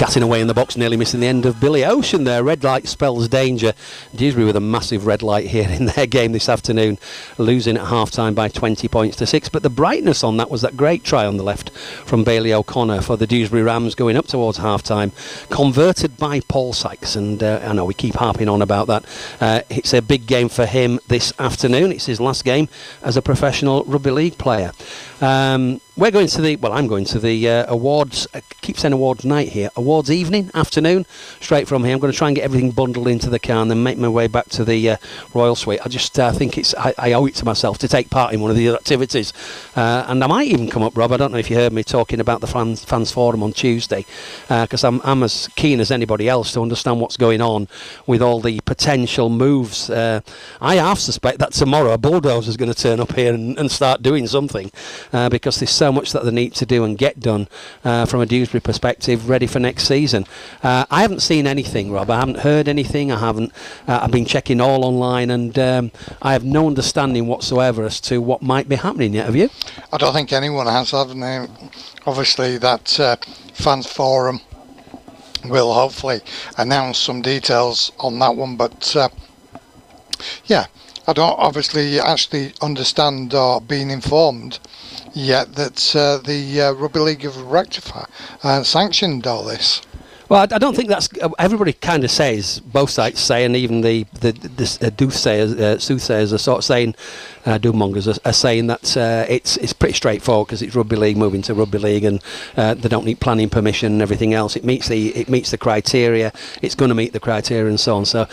chatting away in the box, nearly missing the end of Billy Ocean there. Red light spells danger. Dewsbury with a massive red light here in their game this afternoon, losing at half-time by 20 points to 6. But the brightness on that was that great try on the left from Bailey O'Connor for the Dewsbury Rams going up towards half-time, converted by Paul Sykes. And I know we keep harping on about that. It's a big game for him this afternoon. It's his last game as a professional rugby league player. I'm going to the awards, keep saying awards night here, awards evening, afternoon, straight from here. I'm going to try and get everything bundled into the car and then make my way back to the Royal Suite. I just think I owe it to myself to take part in one of the activities. And I might even come up, Rob, I don't know if you heard me talking about the fans forum on Tuesday, because I'm as keen as anybody else to understand what's going on with all the potential moves. I half suspect that tomorrow a bulldozer is going to turn up here and start doing something, because there's so much that they need to do and get done from a Dewsbury perspective, ready for next season. I haven't seen anything, Rob. I haven't heard anything. I've been checking all online, and I have no understanding whatsoever as to what might be happening yet. Have you? I don't think anyone has, haven't they? Obviously, that fans forum will hopefully announce some details on that one, but yeah, I don't obviously actually understand or been informed yet that the Rugby League have rectified and sanctioned all this. Well, I don't think that's... everybody kind of says, both sides say, and even the soothsayers are sort of saying, doom-mongers are saying that it's pretty straightforward because it's rugby league moving to rugby league, and they don't need planning permission and everything else. It meets the criteria. It's going to meet the criteria and so on. So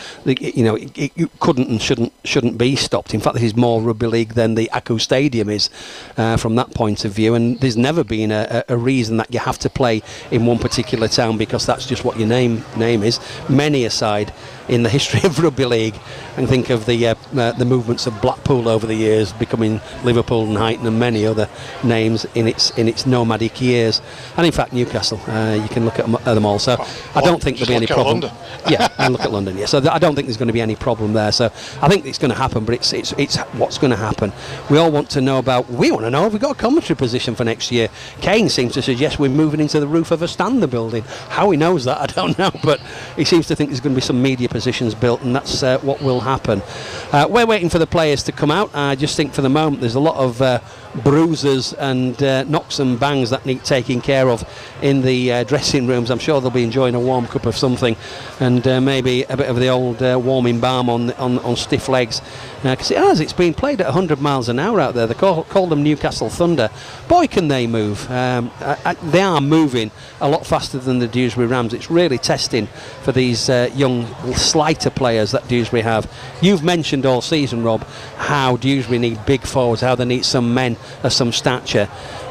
it couldn't and shouldn't be stopped. In fact, this is more rugby league than the Aku Stadium is from that point of view. And there's never been a reason that you have to play in one particular town because that's just what your name is. Many a side in the history of rugby league, and think of the movements of Blackpool over the years becoming Liverpool and Highton and many other names in its nomadic years, and in fact Newcastle, you can look at them all. So I don't think there'll be any problem. London. Yeah, and look at London. Yeah, so I don't think there's going to be any problem there. So I think it's going to happen, but it's what's going to happen. We all want to know we want to know if we've got a commentary position for next year. Kane seems to suggest we're moving into the roof of a Stander building. How he knows that, I don't know, but he seems to think there's going to be some media positions built, and that's what will happen. We're waiting for the players to come out. I just think for the moment there's a lot of bruises and knocks and bangs that need taking care of in the dressing rooms. I'm sure they'll be enjoying a warm cup of something, and maybe a bit of the old warming balm on stiff legs, because it's been played at 100 miles an hour out there. They call them Newcastle Thunder. Boy, can they move. They are moving a lot faster than the Dewsbury Rams. It's really testing for these young slighter players that Dewsbury have. You've mentioned all season, Rob, how Dewsbury need big forwards, how they need some men of some stature.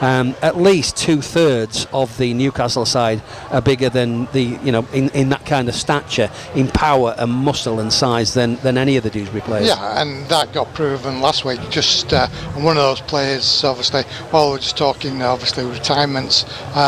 At least 2/3 of the Newcastle side are bigger than in that kind of stature, in power and muscle and size than any of the Dewsbury players. Yeah, and that got proven last week. Just one of those players, obviously. Well, we're just talking obviously retirements.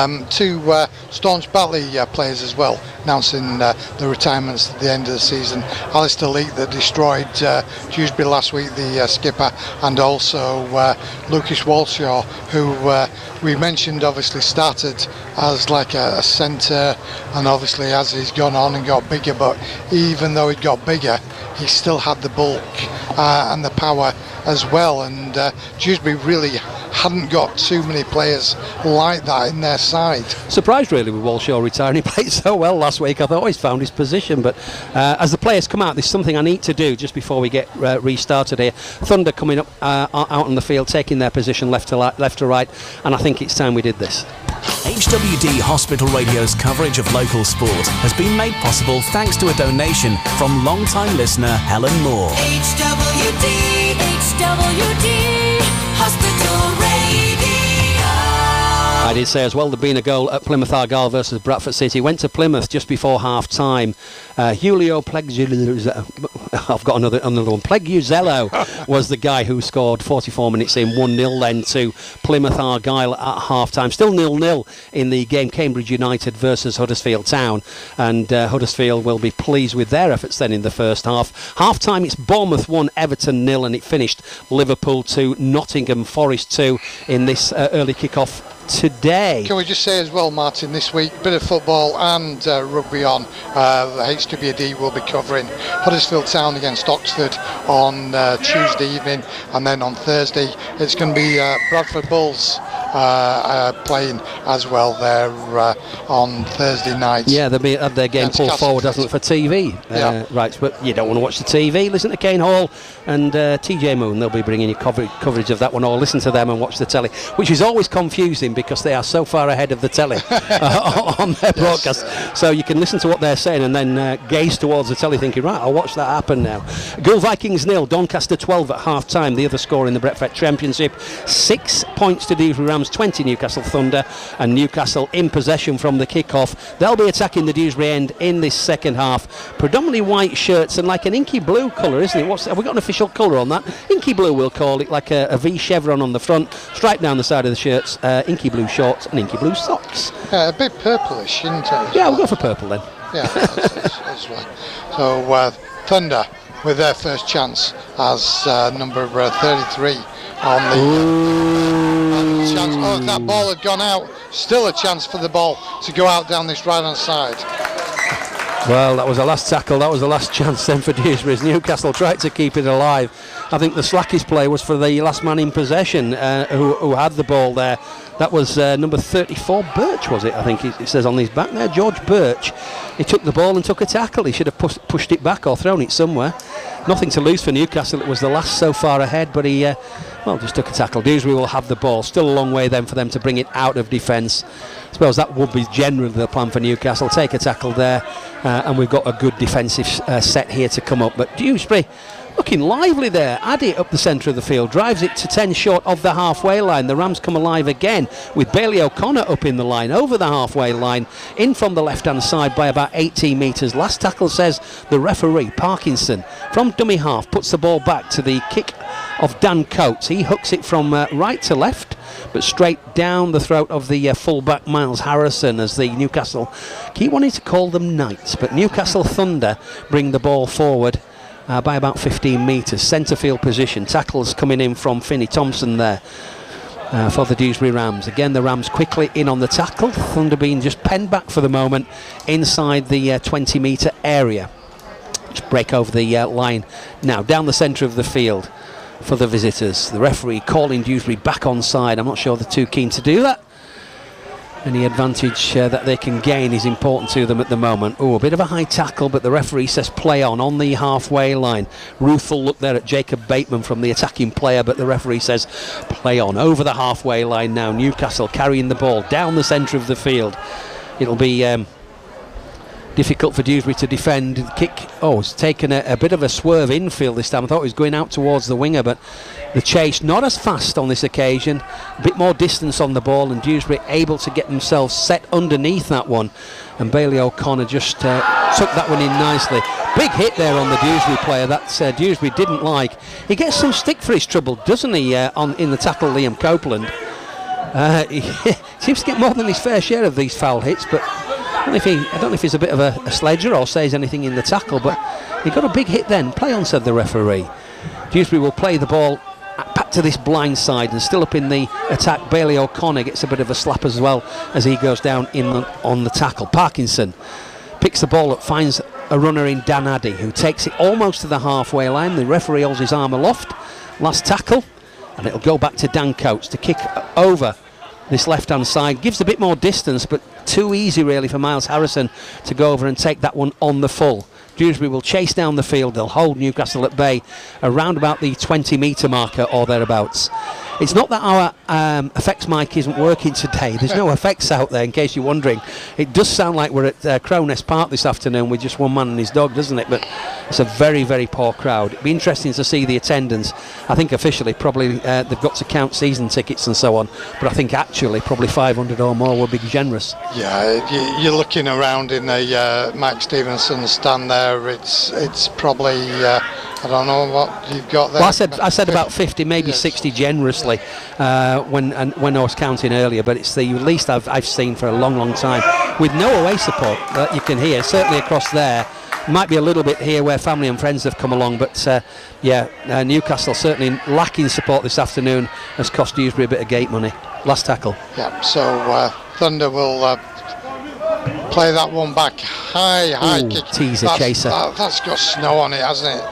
Two staunch Batley players as well, announcing the retirements at the end of the season. Alistair Leake, that destroyed Dewsbury last week, the skipper, and also Lucas Walshaw, who we mentioned obviously started as like a centre, and obviously as he's gone on and got bigger, but even though he got bigger, he still had the bulk and the power as well, and Dewsbury really hadn't got too many players like that in their side. Surprised really with Walshaw retiring. He played so well last week. I thought he's found his position, but as the players come out, there's something I need to do just before we get restarted here. Thunder coming up out on the field, taking their position left to right, and I think it's time we did this. HWD Hospital Radio's coverage of local sport has been made possible thanks to a donation from long-time listener Helen Moore. HWD Hospital Radio. I did say as well there'd been a goal at Plymouth Argyle versus Bradford City. Went to Plymouth just before half-time. Julio Pleguezuelo, I've got another one. Pleguezuelo was the guy who scored 44 minutes in, 1-0 then to Plymouth Argyle at half-time. Still 0-0 in the game, Cambridge United versus Huddersfield Town, and Huddersfield will be pleased with their efforts then in the first half. Half-time, it's Bournemouth 1, Everton 0, and it finished Liverpool 2, Nottingham Forest 2 in this early kick-off today. Can we just say as well, Martin, this week, bit of football and rugby on. The HWD will be covering Huddersfield Town against Oxford on Tuesday evening, and then on Thursday it's going to be Bradford Bulls playing as well there on Thursday night. Yeah, they'll have their game pulled forward, hasn't it, for TV rights, but you don't want to watch the TV. Listen to Kane Hall and TJ Moon. They'll be bringing you coverage of that one, or listen to them and watch the telly, which is always confusing because they are so far ahead of the telly on their broadcast. So you can listen to what they're saying and then gaze towards the telly thinking, right, I'll watch that happen now. Gull Vikings 0, Doncaster 12 at half time. The other score in the Betfred Championship, 6 points to Dewsbury Rams, 20 Newcastle Thunder, and Newcastle in possession from the kick-off. They'll be attacking the Dewsbury end in this second half. Predominantly white shirts and like an inky blue colour, isn't it? Have we got an official colour on that? Inky blue, we'll call it, like a V chevron on the front, stripe down the side of the shirts, inky blue shorts and inky blue socks. A bit purplish, isn't it? Yeah, we'll go for purple then. Yeah, that's right. So Thunder with their first chance as number 33 on the chance. Oh, if that ball had gone out, still a chance for the ball to go out down this right hand side. Well, that was the last tackle, that was the last chance then for Dewsbury. Newcastle tried to keep it alive. I think the slackest play was for the last man in possession who had the ball there. That was number 34, Birch, was it? I think it says on his back there, George Birch. He took the ball and took a tackle. He should have pushed it back or thrown it somewhere. Nothing to lose for Newcastle. It was the last so far ahead, but he just took a tackle. Dewsbury will have the ball. Still a long way then for them to bring it out of defence. I suppose that would be generally the plan for Newcastle. Take a tackle there, and we've got a good defensive set here to come up. But Dewsbury looking lively there. Addy up the centre of the field, drives it to 10 short of the halfway line. The Rams come alive again with Bailey O'Connor up in the line, over the halfway line, in from the left hand side by about 18 metres. Last tackle, says the referee. Parkinson from dummy half puts the ball back to the kick of Dan Coates. He hooks it from right to left, but straight down the throat of the full-back Miles Harrison, as the Newcastle keep wanting to call them Knights, but Newcastle Thunder bring the ball forward by about 15 metres. Centre field position. Tackles coming in from Finney Thompson there for the Dewsbury Rams. Again, the Rams quickly in on the tackle. Thunder being just penned back for the moment inside the 20-metre area. Just break over the line now down the centre of the field for the visitors. The referee calling Dewsbury back onside. I'm not sure they're too keen to do that. Any advantage that they can gain is important to them at the moment. Oh, a bit of a high tackle, but the referee says play on the halfway line. Ruthful look there at Jacob Bateman from the attacking player, but the referee says play on over the halfway line now. Newcastle carrying the ball down the centre of the field. It'll be difficult for Dewsbury to defend. The kick, it's taken a bit of a swerve infield this time. I thought it was going out towards the winger, but the chase not as fast on this occasion. A bit more distance on the ball, and Dewsbury able to get themselves set underneath that one. And Bailey O'Connor just took that one in nicely. Big hit there on the Dewsbury player that Dewsbury didn't like. He gets some stick for his trouble, doesn't he, in the tackle, Liam Copeland. He seems to get more than his fair share of these foul hits, but I don't know if he's a bit of a sledger or says anything in the tackle, but he got a big hit then. Play on, said the referee. Dewsbury will play the ball back to this blind side, and still up in the attack, Bailey O'Connor gets a bit of a slap as well as he goes down on the tackle. Parkinson picks the ball up, finds a runner in Dan Addy, who takes it almost to the halfway line. The referee holds his arm aloft. Last tackle, and it'll go back to Dan Coates to kick over this left-hand side. Gives a bit more distance, but too easy really for Miles Harrison to go over and take that one on the full. Dewsbury will chase down the field. They'll hold Newcastle at bay around about the 20-metre marker or thereabouts. It's not that our effects mic isn't working today. There's no effects out there, in case you're wondering. It does sound like we're at Crowness Park this afternoon with just one man and his dog, doesn't it? But it's a very, very poor crowd. It'd be interesting to see the attendance. I think officially probably they've got to count season tickets and so on, but I think actually probably 500 or more would be generous. Yeah, you're looking around in the Mike Stevenson stand there. It's probably I don't know what you've got there. Well, I said about 50, maybe 60 generously when I was counting earlier, but it's the least I've seen for a long, long time, with no away support that you can hear. Certainly across there, Might be a little bit here where family and friends have come along, but Newcastle certainly lacking support this afternoon has cost Dewsbury a bit of gate money. Last tackle. Yeah, so Thunder will play that one back. High kick. Teaser chaser. That's got snow on it, hasn't it?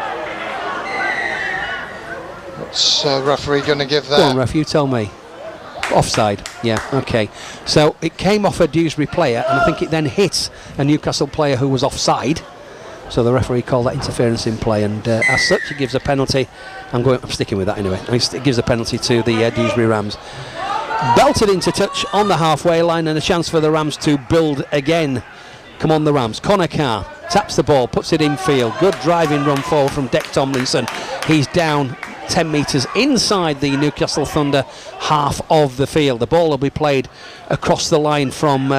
What's referee going to give there? Go on, ref, you tell me. Offside, yeah, okay. So it came off a Dewsbury player, and I think it then hit a Newcastle player who was offside. So the referee called that interference in play, and as such, it gives a penalty. I'm sticking with that anyway. It gives a penalty to the Dewsbury Rams. Belted into touch on the halfway line, and a chance for the Rams to build again. Come on, the Rams. Connor Carr taps the ball, puts it in field. Good driving run forward from Deck Tomlinson. He's down 10 metres inside the Newcastle Thunder half of the field. The ball will be played across the line from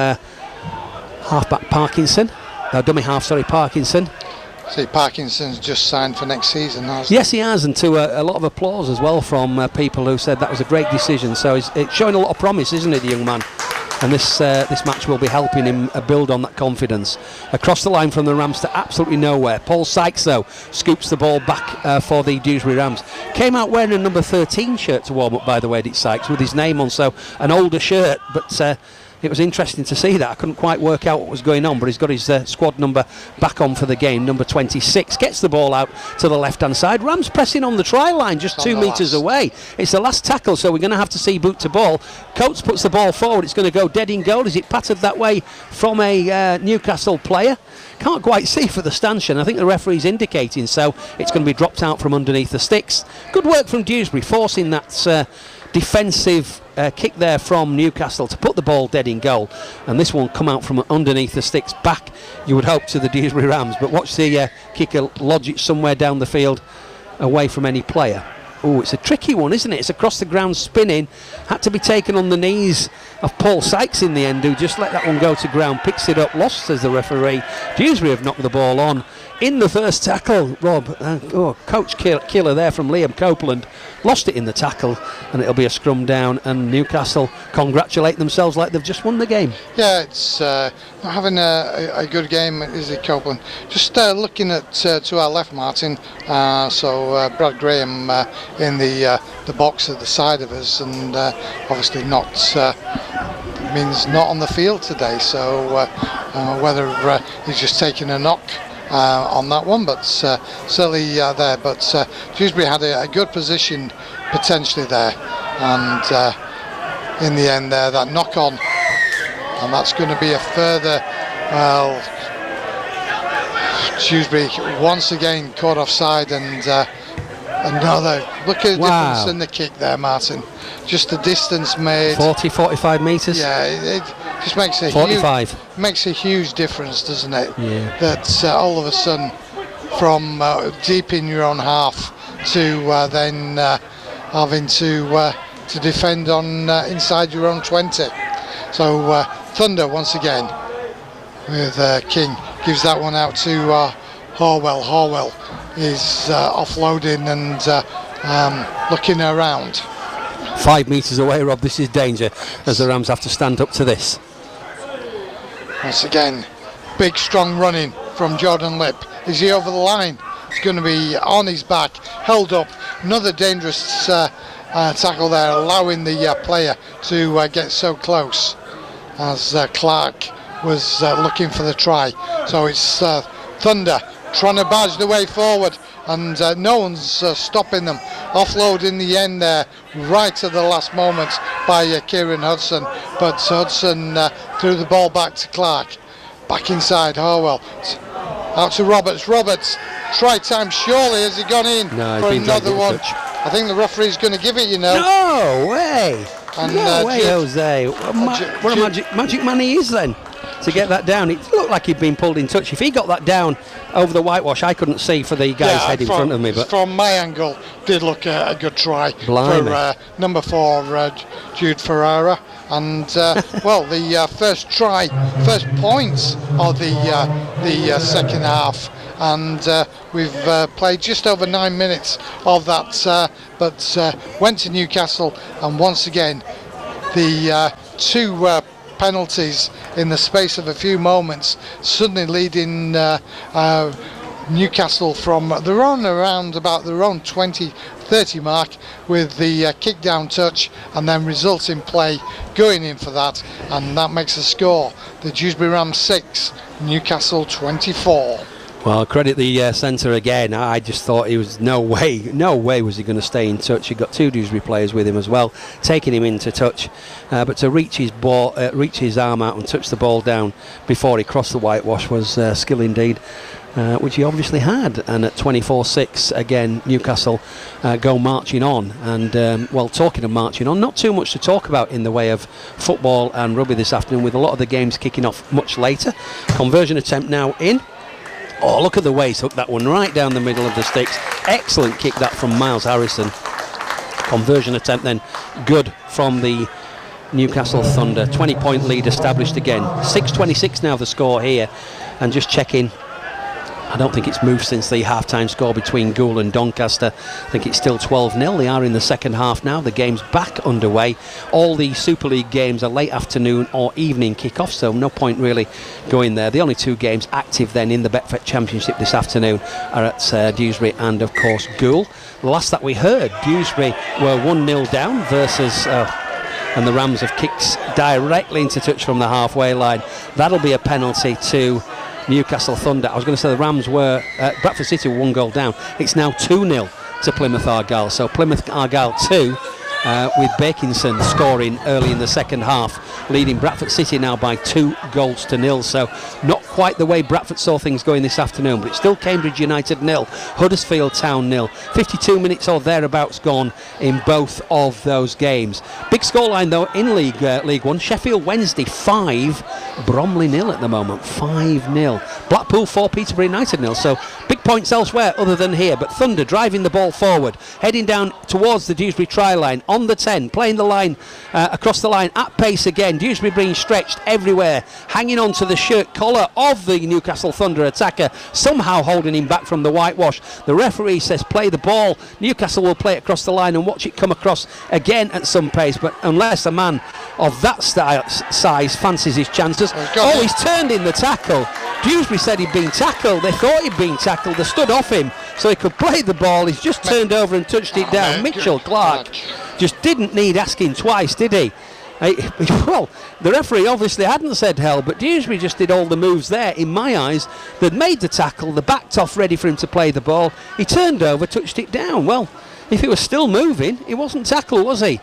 halfback Parkinson. Dummy half, Parkinson. See, Parkinson's just signed for next season, hasn't he? Yes, he has, and to a lot of applause as well from people who said that was a great decision. So it's showing a lot of promise, isn't it, the young man? And this match will be helping him build on that confidence. Across the line from the Rams to absolutely nowhere. Paul Sykes, though, scoops the ball back for the Dewsbury Rams. Came out wearing a number 13 shirt to warm up, by the way, Dick Sykes, with his name on, so an older shirt, but it was interesting to see that. I couldn't quite work out what was going on, but he's got his squad number back on for the game, number 26. Gets the ball out to the left-hand side. Rams pressing on the try line, just 2 metres away. It's the last tackle, so we're going to have to see boot to ball. Coates puts the ball forward. It's going to go dead in goal. Is it patted that way from a Newcastle player? Can't quite see for the stanchion. I think the referee's indicating, so it's going to be dropped out from underneath the sticks. Good work from Dewsbury, forcing that defensive kick there from Newcastle to put the ball dead in goal, and this one come out from underneath the sticks back, you would hope, to the Dewsbury Rams, but watch the kicker lodge it somewhere down the field away from any player. Oh, it's a tricky one, isn't it? It's across the ground spinning, had to be taken on the knees of Paul Sykes in the end, who just let that one go to ground, picks it up, lost, says the referee. Dewsbury have knocked the ball on in the first tackle. Rob, coach killer there from Liam Copeland, lost it in the tackle, and it'll be a scrum down, and Newcastle congratulate themselves like they've just won the game. Yeah, it's having a good game, is it, Copeland? Just looking at to our left, Martin, so Brad Graham in the box at the side of us, and obviously means not on the field today, so whether he's just taking a knock on that one, but certainly there. But Dewsbury had a good position potentially there, and in the end there, that knock on, and that's going to be a further, Dewsbury once again caught offside, and another, look at the difference in the kick there, Martin. Just the distance made 45 metres. Yeah, it just makes a 45 makes a huge difference, doesn't it? Yeah. That all of a sudden, from deep in your own half to then having to defend on inside your own 20. So Thunder once again with King gives that one out to Horwell. Horwell is offloading and looking around. 5 metres away, Rob. This is danger as the Rams have to stand up to this. Once again, big strong running from Jordan Lip. Is he over the line? He's going to be on his back, held up. Another dangerous tackle there, allowing the player to get so close as Clark was looking for the try. So it's Thunder trying to barge the way forward, and no one's stopping them. Offload in the end there, right at the last moment by Kieran Hudson, but Hudson threw the ball back to Clark. Back inside, Horwell. Out to Roberts. Roberts, try time surely. Has he gone in for another one? I think the referee's going to give it, you know. No way! And, no way, Jose. What a magic man he is then, to get that down. It looked like he'd been pulled in touch. If he got that down over the whitewash, I couldn't see for the guy's head in front of me. But from my angle, did look a good try Blimey. for number 4, Jude Ferreira. And well, the first points of the second half, and we've played just over 9 minutes of that, but went to Newcastle, and once again the two penalties in the space of a few moments, suddenly leading Newcastle from their own around about their own 20-30 mark with the kick down touch, and then results in play going in for that, and that makes the score the Dewsbury Rams 6, Newcastle 24. Well, credit the centre again. I just thought he was no way was he going to stay in touch. He got two Dewsbury players with him as well, taking him into touch, but to reach his arm out and touch the ball down before he crossed the whitewash was skill indeed, which he obviously had. And at 24-6 again, Newcastle go marching on. And well, talking of marching on, not too much to talk about in the way of football and rugby this afternoon, with a lot of the games kicking off much later. Conversion attempt now in. Oh, look at the way he took that one right down the middle of the sticks. Excellent kick that from Miles Harrison. Conversion attempt then good from the Newcastle Thunder. 20-point lead established again. 6:26 now the score here. And just checking, I don't think it's moved since the half-time score between Goole and Doncaster. I think it's still 12-0. They are in the second half now. The game's back underway. All the Super League games are late afternoon or evening kick-off, so no point really going there. The only two games active then in the Betfred Championship this afternoon are at Dewsbury and, of course, Goole. The last that we heard, Dewsbury were 1-0 down versus... and the Rams have kicked directly into touch from the halfway line. That'll be a penalty to Newcastle Thunder. I was going to say the Rams were Bradford City were 1 goal down. It's now 2-0 to Plymouth Argyle. So Plymouth Argyle 2 with Bakinson scoring early in the second half, leading Bradford City now by 2-0. So not quite the way Bradford saw things going this afternoon, but it's still Cambridge United 0, Huddersfield Town 0. 52 minutes or thereabouts gone in both of those games. Big scoreline though in League One. Sheffield Wednesday 5, Bromley 0 at the moment. 5-0. Blackpool 4, Peterborough United 0. So big points elsewhere other than here. But Thunder driving the ball forward, heading down towards the Dewsbury try line on the 10, playing the line across the line at pace again. Dewsbury being stretched everywhere, hanging on to the shirt collar of the Newcastle Thunder attacker, somehow holding him back from the whitewash. The referee says play the ball. Newcastle will play it across the line and watch it come across again at some pace, but unless a man of that size fancies his chances. Oh, he's turned in the tackle. Dewsbury said he'd been tackled. They thought he'd been tackled. They stood off him so he could play the ball. He's just turned over and touched it down. Mitchell Clark just didn't need asking twice, did he? Well, the referee obviously hadn't said hell, but Dewsbury just did all the moves there, in my eyes. They'd made the tackle, they backed off ready for him to play the ball. He turned over, touched it down. Well, if he was still moving, he wasn't tackled, was he?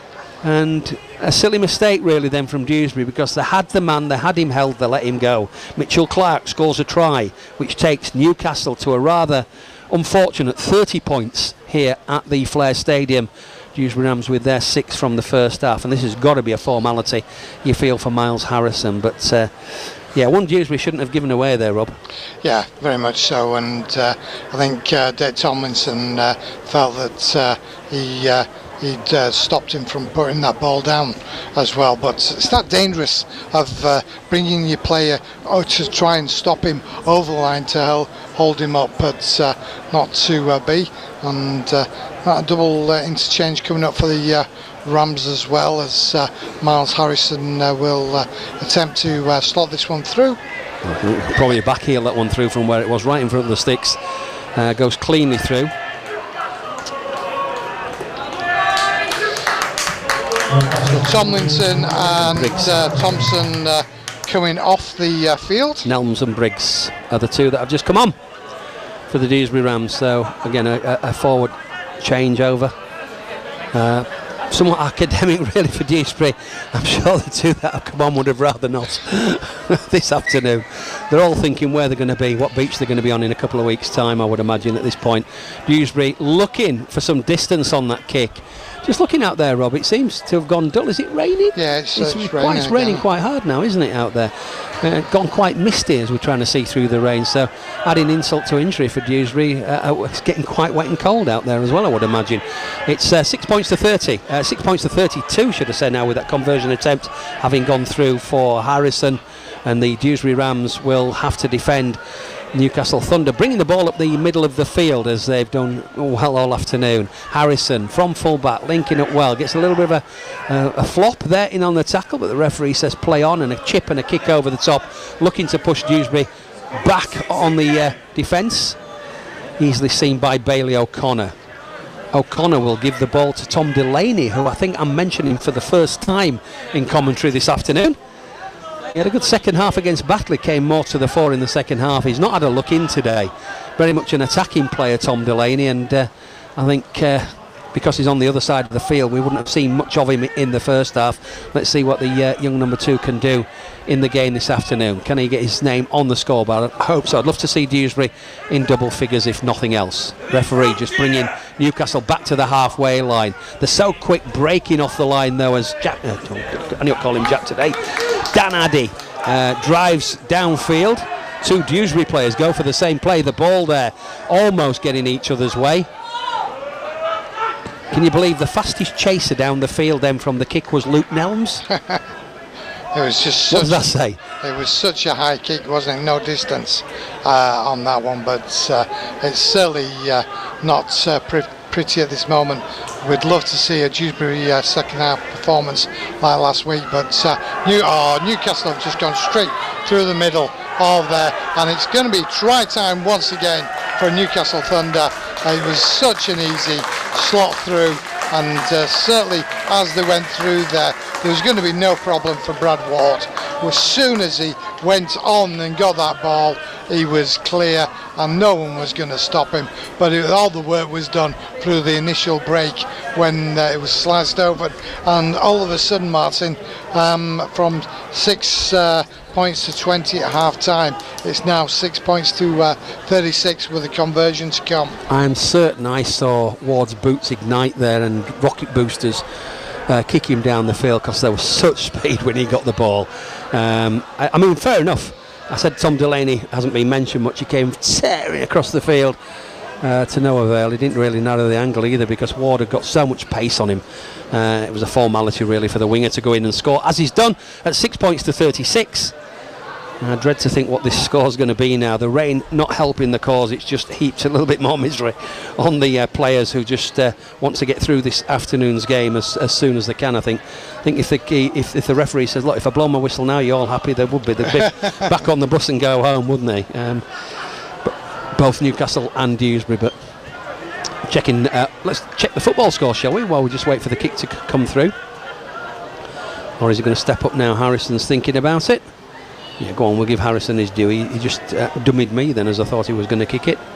And a silly mistake really then from Dewsbury, because they had the man, they had him held, they let him go. Mitchell Clark scores a try, which takes Newcastle to a rather unfortunate 30 points here at the Flair Stadium. Dewsbury Rams with their 6 from the first half, and this has got to be a formality, you feel, for Miles Harrison. But yeah, one Dewsbury shouldn't have given away there, Rob. Yeah, very much so. And I think Dave Tomlinson felt that he'd stopped him from putting that ball down as well. But it's that dangerous of bringing your player to try and stop him over the line to hold him up, but not to be. And that double interchange coming up for the Rams as well, as Miles Harrison will attempt to slot this one through. Probably a back heel that one through from where it was, right in front of the sticks. Goes cleanly through. So Tomlinson and Thompson coming off the field. Nelms and Briggs are the two that have just come on for the Dewsbury Rams. So again, a forward changeover. Somewhat academic really for Dewsbury. I'm sure the two that have come on would have rather not this afternoon. They're all thinking where they're going to be, what beach they're going to be on in a couple of weeks' time, I would imagine at this point. Dewsbury looking for some distance on that kick. Just looking out there, Rob, it seems to have gone dull. Is it raining? Yeah, it's raining quite hard now, isn't it, out there? Gone quite misty as we're trying to see through the rain. So adding insult to injury for Dewsbury. It's getting quite wet and cold out there as well, I would imagine. It's 6 points to 30. 6 points to 32, should I say now, with that conversion attempt having gone through for Harrison. And the Dewsbury Rams will have to defend Newcastle Thunder bringing the ball up the middle of the field as they've done well all afternoon. Harrison from full-back linking up well, gets a little bit of a flop there in on the tackle, but the referee says play on, and a chip and a kick over the top, looking to push Dewsbury back on the defence. Easily seen by Bailey O'Connor. O'Connor will give the ball to Tom Delaney, who I think I'm mentioning for the first time in commentary this afternoon. He had a good second half against Batley, came more to the fore in the second half. He's not had a look in today. Very much an attacking player, Tom Delaney, and I think because he's on the other side of the field, we wouldn't have seen much of him in the first half. Let's see what the young number 2 can do in the game this afternoon. Can he get his name on the scoreboard? I hope so. I'd love to see Dewsbury in double figures, if nothing else. Referee just bringing Newcastle back to the halfway line. They're so quick breaking off the line, though, as Jack, I need to call him Jack today, Dan Addy drives downfield. 2 Dewsbury players go for the same play. The ball there almost getting each other's way. Can you believe the fastest chaser down the field then from the kick was Luke Nelms? It was just what does that say? It was such a high kick, wasn't it? No distance on that one, but it's certainly not pretty at this moment. We'd love to see a Dewsbury second half performance like last week, but Newcastle have just gone straight through the middle of there, and it's going to be try time once again for Newcastle Thunder. It was such an easy slot through, and certainly as they went through there was going to be no problem for Brad Ward. As soon as he went on and got that ball, he was clear and no one was going to stop him, but all the work was done through the initial break when it was sliced over, and all of a sudden, Martin, from 6 points to 20 at half time, it's now 6 points to 36 with a conversion to come. I'm certain I saw Ward's boots ignite there and rocket boosters kick him down the field, because there was such speed when he got the ball. I mean, fair enough. I said Tom Delaney hasn't been mentioned much. He came tearing across the field to no avail. He didn't really narrow the angle either, because Ward had got so much pace on him. It was a formality really for the winger to go in and score, as he's done at 6 points to 36. I dread to think what this score's going to be now. The rain not helping the cause, it's just heaped a little bit more misery on the players who just want to get through this afternoon's game as soon as they can. I think if the referee says, look, if I blow my whistle now, you're all happy, they would be. They'd be back on the bus and go home, wouldn't they? Both Newcastle and Dewsbury. But let's check the football score, shall we, while we just wait for the kick to come through? Or is he going to step up now? Harrison's thinking about it. Yeah, go on, we'll give Harrison his due. He just dummied me then, as I thought he was going to kick it.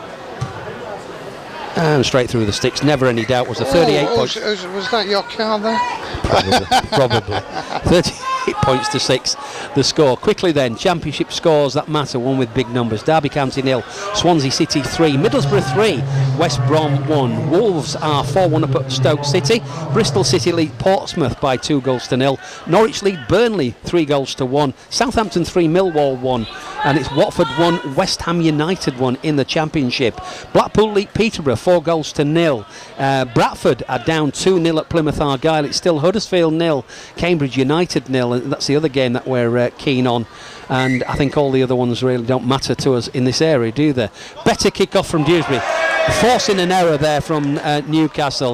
And straight through the sticks, never any doubt, was a 38 points. Was that your car there? Probably. 38 points to 6, the score. Quickly then, championship scores that matter, one with big numbers. Derby County 0, Swansea City 3, Middlesbrough 3, West Brom 1. Wolves are 4-1 up at Stoke City. Bristol City lead Portsmouth by 2-0. Norwich lead Burnley 3-1. Southampton 3, Millwall 1. And it's Watford 1, West Ham United 1 in the championship. Blackpool lead Peterborough 4-0. Bradford are down 2-0 at Plymouth Argyle. It's still Huddersfield 0, Cambridge United 0. And that's the other game that we're keen on. And I think all the other ones really don't matter to us in this area, do they? Better kick off from Dewsbury, forcing an error there from Newcastle.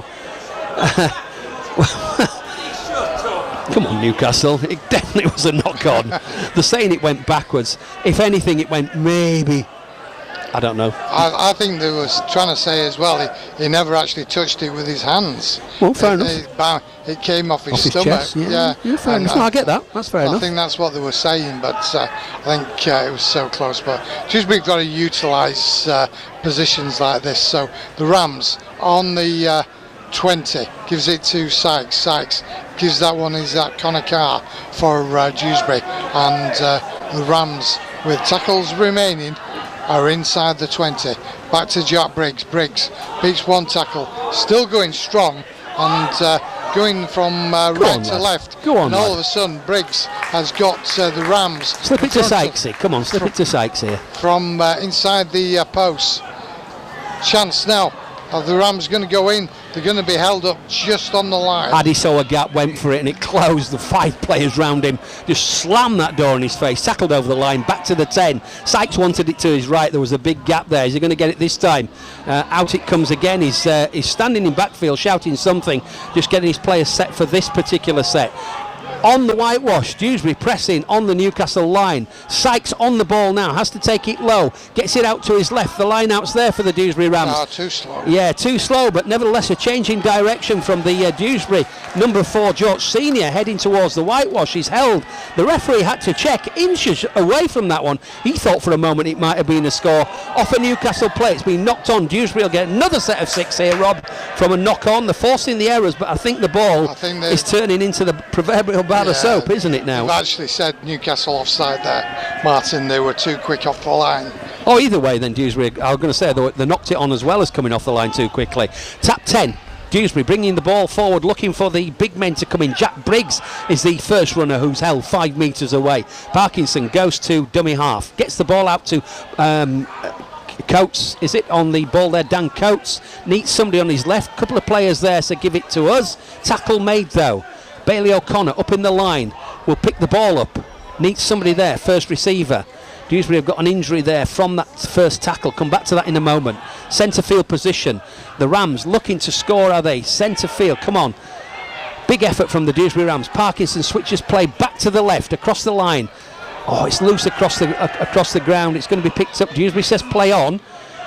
Come on, Newcastle. It definitely was a knock-on. They're saying it went backwards. If anything, it went maybe. I don't know. I think they was trying to say as well, he never actually touched it with his hands. Well, fair enough. It came off his stomach. Chest, yeah, fair enough. No, I get that. That's fair enough. I think that's what they were saying, but I think it was so close. But Dewsbury've got to utilise positions like this. So the Rams on the 20 gives it to Sykes. Sykes gives that one is Connor Carr for Dewsbury, and the Rams with tackles remaining are inside the 20. Back to Jack Briggs. Briggs beats one tackle, still going strong, and going from right to left. Go on, and all of a sudden Briggs has got the Rams. Slip it to Sykes here. Come on, slip it to Sykes here. From inside the post. Chance now of the Rams going to go in. they're going to be held up just on the line. Addy saw a gap, went for it, and it closed. The 5 players round him just slammed that door in his face, tackled over the line, back to the 10. Sykes wanted it to his right. There was a big gap there. Is he going to get it this time? Out it comes again. He's standing in backfield shouting something, just getting his players set for this particular set. On the whitewash, Dewsbury pressing on the Newcastle line. Sykes on the ball now, has to take it low, gets it out to his left. The line out's there for the Dewsbury Rams. Oh, too slow. Yeah, too slow, but nevertheless a change in direction from the Dewsbury number 4 George Senior heading towards the whitewash. He's held. The referee had to check inches away from that one. He thought for a moment it might have been a score off a Newcastle play. It's been knocked on. Dewsbury will get another set of 6 here, Rob, from a knock on. They're forcing the errors, but I think the ball is turning into the proverbial bar of soap, isn't it now? They've actually said Newcastle offside there, Martin. They were too quick off the line. Oh, either way then, Dewsbury, I was going to say they knocked it on as well as coming off the line too quickly. Tap 10. Dewsbury bringing the ball forward, looking for the big men to come in. Jack Briggs is the first runner who's held 5 metres away. Parkinson goes to dummy half, gets the ball out to Coates. Is it on the ball there? Dan Coates needs somebody on his left. Couple of players there, so give it to us. Tackle made though. Bailey O'Connor up in the line will pick the ball up. Needs somebody there, first receiver. Dewsbury have got an injury there from that first tackle. Come back to that in a moment. Centre field position. The Rams looking to score, are they? Centre field, come on. Big effort from the Dewsbury Rams. Parkinson switches play back to the left, across the line. Oh, it's loose across the ground. It's going to be picked up. Dewsbury says play on.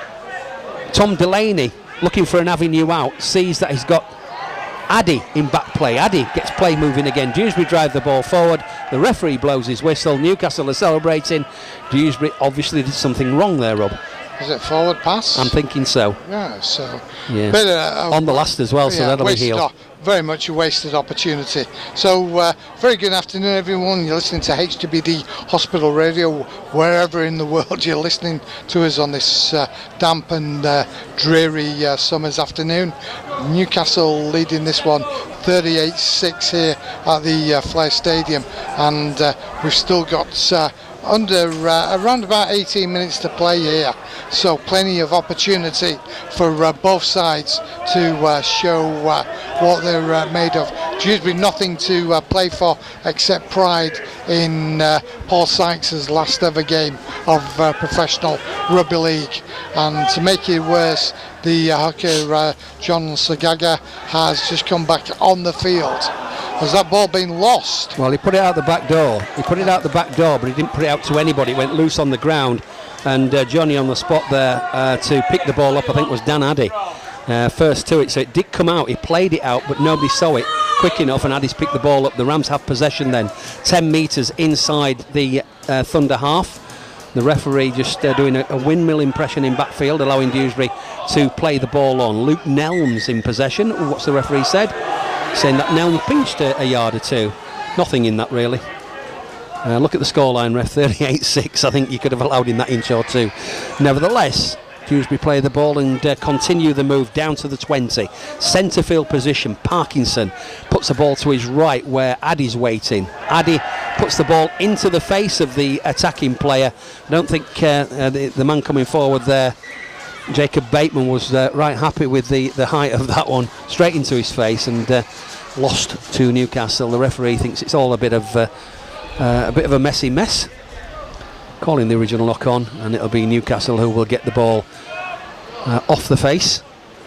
Tom Delaney looking for an avenue out. Sees that he's got Addy in back play. Addy gets play moving again. Dewsbury drive the ball forward. The referee blows his whistle. Newcastle are celebrating. Dewsbury obviously did something wrong there, Rob. Is it forward pass? I'm thinking so. Yeah, so. Yeah. Bit on the last as well, so that'll be healed. Very much a wasted opportunity. So, very good afternoon, everyone. You're listening to HWD Hospital Radio, wherever in the world you're listening to us on this damp and dreary summer's afternoon. Newcastle leading this one 38-6 here at the Flair Stadium, and we've still got around about 18 minutes to play here, so plenty of opportunity for both sides to show what they're made of. Dewsbury nothing to play for except pride in Paul Sykes' last ever game of professional rugby league, and to make it worse, the hooker John Sagaga has just come back on the field. Has that ball been lost? Well, he put it out the back door. But he didn't put it out to anybody. It went loose on the ground, and Johnny on the spot there to pick the ball up, I think, was Dan Addy. First to it, so it did come out. He played it out, but nobody saw it quick enough, and Addy's picked the ball up. The Rams have possession then, 10 metres inside the Thunder half. The referee just doing a windmill impression in backfield, allowing Dewsbury to play the ball on. Luke Nelms in possession. What's the referee said? Saying that Nelm pinched a yard or two. Nothing in that really. Look at the scoreline, ref, 38-6. I think you could have allowed him that inch or two. Nevertheless, Dewsbury play the ball and continue the move down to the 20. Centre field position. Parkinson puts the ball to his right where Addy's waiting. Addy puts the ball into the face of the attacking player. I don't think the man coming forward there, Jacob Bateman, was right happy with the height of that one, straight into his face, and lost to Newcastle. The referee thinks it's all a bit of a messy mess, calling the original knock on, and it'll be Newcastle who will get the ball off the face.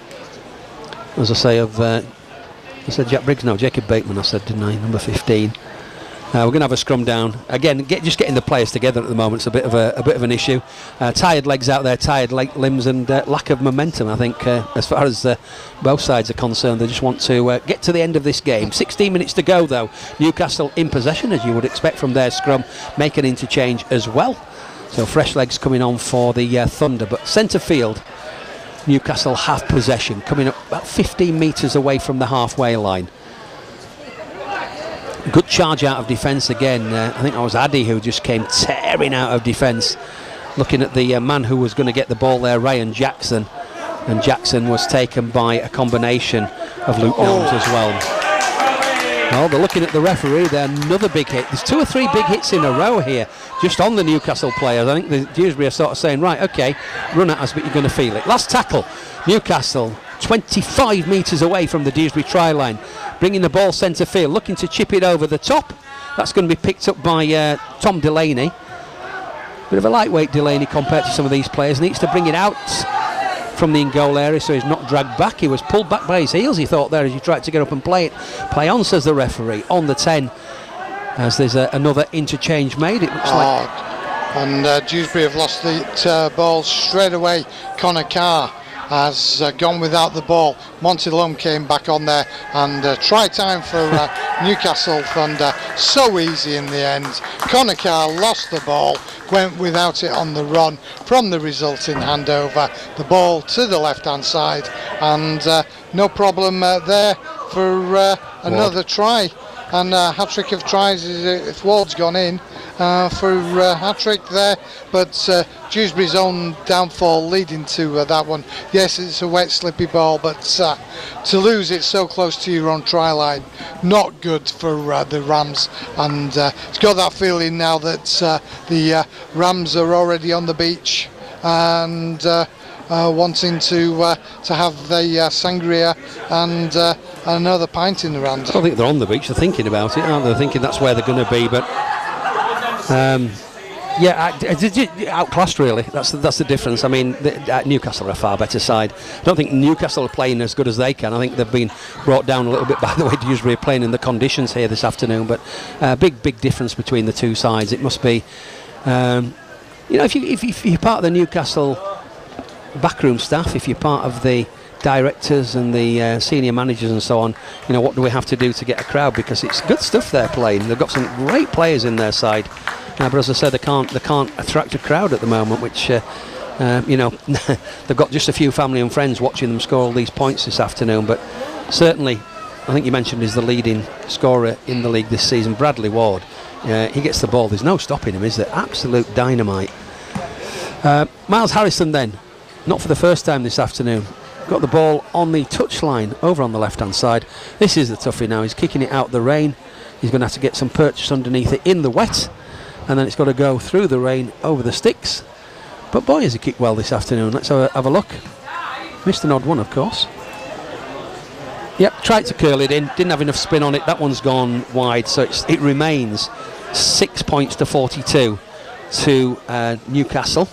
As I say, I said Jack Briggs, no, Jacob Bateman I said, didn't I, number 15. We're going to have a scrum down again. Just getting the players together at the moment is a bit of an issue. Tired legs out there, tired limbs, and lack of momentum. I think as far as both sides are concerned, they just want to get to the end of this game. 16 minutes to go though. Newcastle in possession, as you would expect from their scrum. Make an interchange as well. So fresh legs coming on for the Thunder, but centre field, Newcastle have possession, coming up about 15 metres away from the halfway line. Good charge out of defence again. I think that was Addy who just came tearing out of defence, looking at the man who was going to get the ball there, Ryan Jackson, and Jackson was taken by a combination of Luke Nelms as well. Well, they're looking at the referee there. Another big hit. There's 2 or 3 big hits in a row here, just on the Newcastle players. I think the Dewsbury are sort of saying, right, okay, run at us, but you're going to feel it. Last tackle, Newcastle 25 metres away from the Dewsbury try line, bringing the ball centre field, looking to chip it over the top. That's going to be picked up by Tom Delaney. Bit of a lightweight Delaney compared to some of these players. Needs to bring it out from the in-goal area so he's not dragged back. He was pulled back by his heels, he thought, there as he tried to get up and play it. Play on, says the referee, on the 10, as there's another interchange made. It looks like... And Dewsbury have lost the ball straight away. Connor Carr has gone without the ball. Monty Lum came back on there, and try time for Newcastle Thunder. So easy in the end. Connor Carr lost the ball, went without it on the run from the resulting handover. The ball to the left-hand side, and no problem there for another try. And hat-trick of tries if Ward's gone in for hat-trick there, but Dewsbury's own downfall leading to that one. Yes, it's a wet, slippy ball, but to lose it so close to your own try line, not good for the Rams. And it's got that feeling now that the Rams are already on the beach and wanting to have the sangria and another pint in the hand. I don't think they're on the beach, they're thinking about it, aren't they? They're thinking that's where they're going to be, but outclassed really. That's the difference. I mean, Newcastle are a far better side. I don't think Newcastle are playing as good as they can. I think they've been brought down a little bit by the way Dewsbury are playing in the conditions here this afternoon, but big difference between the two sides. It must be, if you're part of the Newcastle backroom staff, if you're part of the directors and the senior managers and so on, what do we have to do to get a crowd? Because it's good stuff they're playing. They've got some great players in their side, but as I said, they can't attract a crowd at the moment, which they've got just a few family and friends watching them score all these points this afternoon. But certainly, I think you mentioned, is the leading scorer in the league this season, Bradley Ward. He gets the ball, there's no stopping him, is there? Absolute dynamite. Miles Harrison then, not for the first time this afternoon, got the ball on the touchline over on the left hand side. This is the toughie now. He's kicking it out the rain. He's going to have to get some purchase underneath it in the wet, and then it's got to go through the rain over the sticks. But boy, has he kicked well this afternoon. Let's have a look. Missed an odd one, of course. Yep, tried to curl it in, didn't have enough spin on it. That one's gone wide, so it remains 6 points to 42 to Newcastle.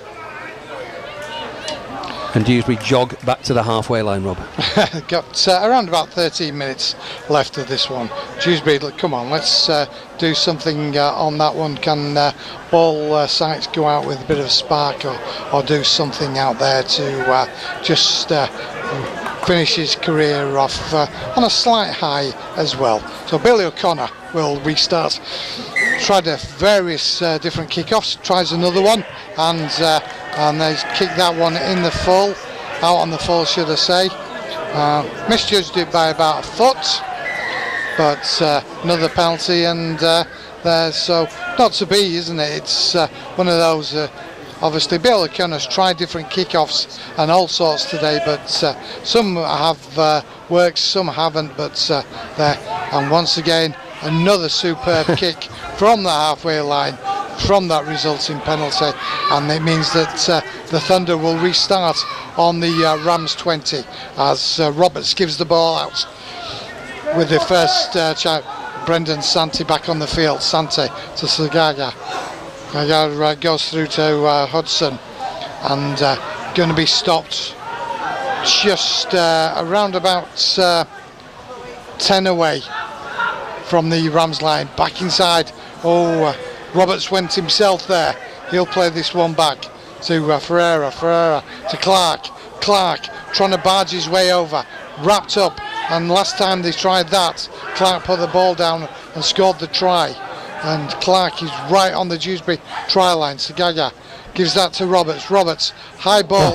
And Dewsbury jog back to the halfway line, Rob. Got around about 13 minutes left of this one. Dewsbury, come on, let's do something on that one. Can Ball Sykes go out with a bit of a spark or do something out there to just finish his career off on a slight high as well? So Billy O'Connor will restart. Tried various different kickoffs, tries another one, and they kicked that one in the full, out on the full should I say. Misjudged it by about a foot, but another penalty, and there, so not to be, isn't it? It's one of those, obviously Bill O'Connor's tried different kickoffs and all sorts today, but some have worked, some haven't, but there, and once again another superb kick from the halfway line from that resulting penalty, and it means that the Thunder will restart on the Rams 20 as Roberts gives the ball out with the first Brendan Santi back on the field. Santi to Sagaga. Sagaga goes through to Hudson, and going to be stopped just around about 10 away from the Rams line. Back inside. Roberts went himself there. He'll play this one back to Ferreira to Clark trying to barge his way over, wrapped up, and last time they tried that, Clark put the ball down and scored the try, and Clark is right on the Dewsbury try line. Sagaga gives that to Roberts, high ball,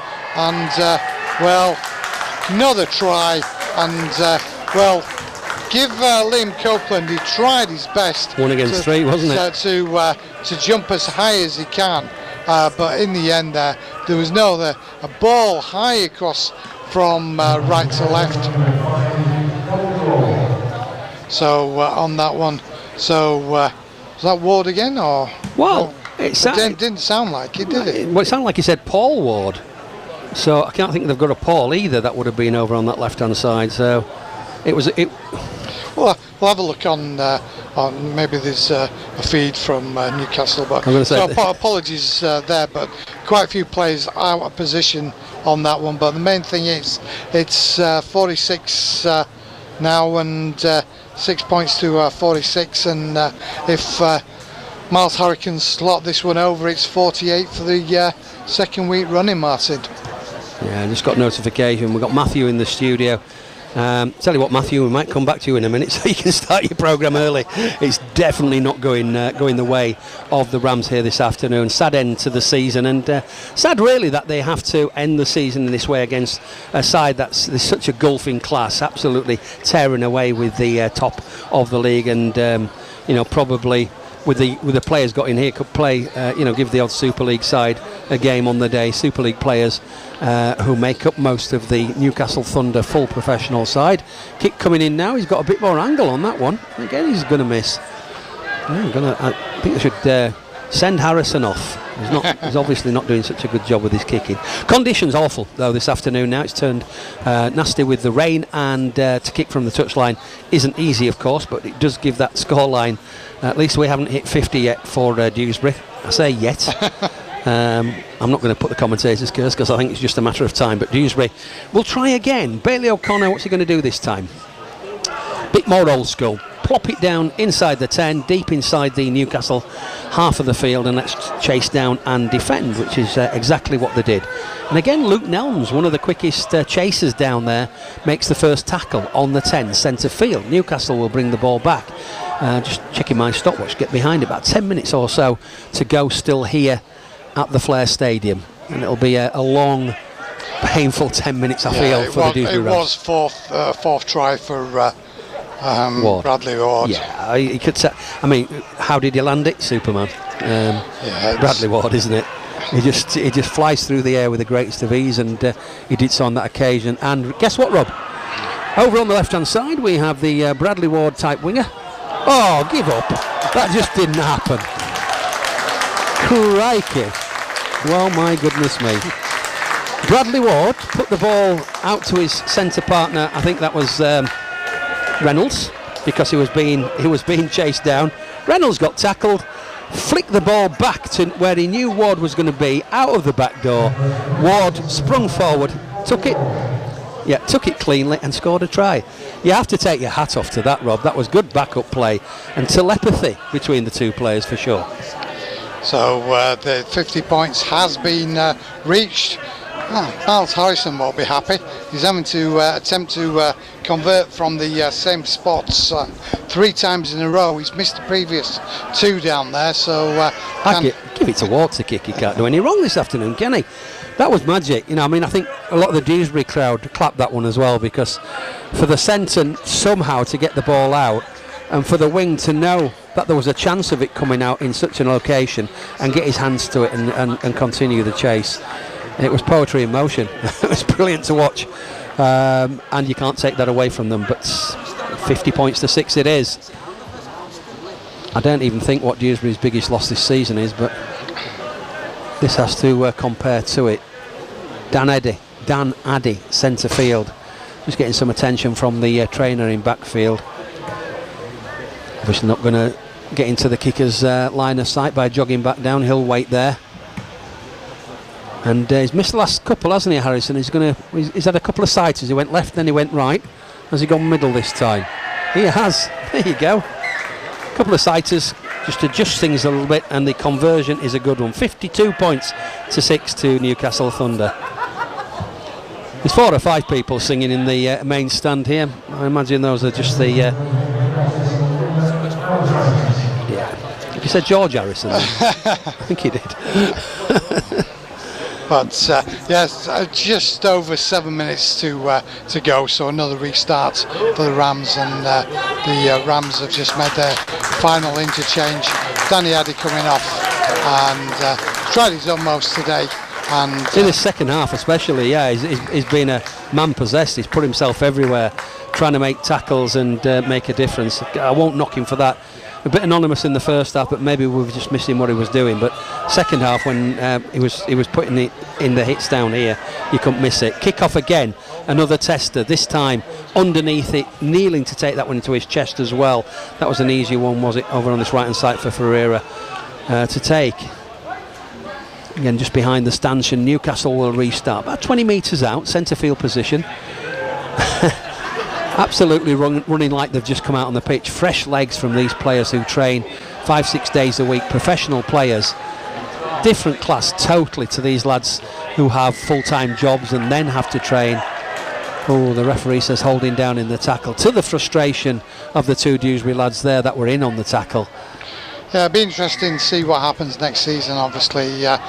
another try, and give Liam Copeland, he tried his best. 1 against 3, wasn't it? To jump as high as he can, but in the end there was a ball high across from right to left. So on that one, was that Ward again, or? Well, it didn't sound like it, did it? Well, it sounded like he said Paul Ward. So I can't think they've got a Paul either. That would have been over on that left-hand side. So it was. Well, we'll have a look on maybe there's a feed from Newcastle, but I'm gonna say so apologies there, but quite a few players out of position on that one. But the main thing is it's 46 now, and 6 points to 46, and if Miles Hurricanes slot this one over, it's 48 for the second week running, Martin. Yeah, I just got notification. We've got Matthew in the studio. Tell you what, Matthew, we might come back to you in a minute so you can start your programme early. It's definitely not going the way of the Rams here this afternoon. Sad end to the season, and sad really that they have to end the season in this way against a side that's such a gulf in class, absolutely tearing away with the top of the league, and probably with the players got in here could play, give the odd Super League side a game on the day. Super League players who make up most of the Newcastle Thunder full professional side. Kick coming in now. He's got a bit more angle on that one. Again, he's going to miss. I think I should send Harrison off. He's obviously not doing such a good job with his kicking. Conditions awful though this afternoon. Now it's turned nasty with the rain, and to kick from the touchline isn't easy, of course, but it does give that scoreline. At least we haven't hit 50 yet for Dewsbury. I say yet. I'm not going to put the commentator's curse because I think it's just a matter of time. But Dewsbury will try again. Bailey O'Connor, what's he going to do this time? Bit more old school. Plop it down inside the 10, deep inside the Newcastle half of the field, and let's chase down and defend, which is exactly what they did. And again, Luke Nelms, one of the quickest chasers down there, makes the first tackle on the 10, centre field. Newcastle will bring the ball back. Just checking my stopwatch, get behind it. About 10 minutes or so to go still here at the Flair Stadium. And it'll be a long, painful 10 minutes, I feel, for the Dewsbury Rams. It was fourth try for Ward. Bradley Ward. Yeah, he could say. I mean, how did he land it, Superman? Bradley Ward, isn't it? He just flies through the air with the greatest of ease, and he did so on that occasion. And guess what, Rob? Over on the left-hand side, we have the Bradley Ward type winger. Oh, give up! That just didn't happen. Crikey! Well, my goodness me. Bradley Ward put the ball out to his centre partner. I think that was Reynolds, because he was being chased down. Reynolds got tackled, flicked the ball back to where he knew Ward was going to be, out of the back door. Ward sprung forward, took it cleanly and scored a try. You have to take your hat off to that, Rob. That was good backup play and telepathy between the two players for sure. So the 50 points has been reached. Miles Harrison won't be happy. He's having to attempt to convert from the same spots 3 times in a row. He's missed the previous 2 down there, so give it to Ward to kick. He can't do any wrong this afternoon, can he? That was magic. I mean, I think a lot of the Dewsbury crowd clapped that one as well, because for the centre somehow to get the ball out, and for the wing to know that there was a chance of it coming out in such a location and get his hands to it and continue the chase. It was poetry in motion. It was brilliant to watch, and you can't take that away from them. But 50 points to 6 it is. I don't even think what Dewsbury's biggest loss this season is, but this has to compare to it. Dan Addy, centre field, just getting some attention from the trainer in backfield. Obviously not going to get into the kicker's line of sight by jogging back down. He'll wait there. And he's missed the last couple, hasn't he, Harrison? He's had a couple of sighters. He went left, then he went right. Has he gone middle this time? He has. There you go. A couple of sighters, just to adjust things a little bit, and the conversion is a good one. 52 points to 6 to Newcastle Thunder. There's 4 or 5 people singing in the main stand here. I imagine those are just the... You said George Harrison. I think he did. But yes, just over 7 minutes to go, so another restart for the Rams, and the Rams have just made their final interchange. Danny Addy coming off and tried his utmost today. And in the second half especially, yeah, he's been a man possessed. He's put himself everywhere, trying to make tackles and make a difference. I won't knock him for that. a bit anonymous in the first half, but maybe we were just missing what he was doing. But second half, when he was putting it in the hits down here, you couldn't miss it. Kick off again, another tester, this time underneath it, kneeling to take that one into his chest as well. That was an easy one, was it, over on this right hand side for Ferreira to take. Again, just behind the stanchion. Newcastle will restart about 20 metres out, centre field position. Absolutely running like they've just come out on the pitch. Fresh legs from these players who train 5-6 days a week, professional players. Different class totally to these lads who have full-time jobs and then have to train. Oh, the referee says holding down in the tackle, to the frustration of the two Dewsbury lads there that were in on the tackle. Yeah, it'll be interesting to see what happens next season. Obviously,